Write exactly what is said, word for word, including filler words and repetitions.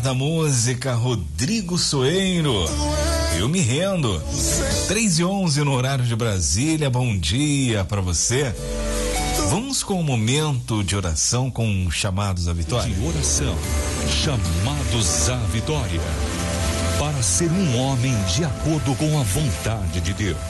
da música, Rodrigo Soeiro. Eu me rendo. três e onze no horário de Brasília. Bom dia para você. Vamos com o momento de oração com chamados à vitória. De oração, chamados à vitória. Para ser um homem de acordo com a vontade de Deus.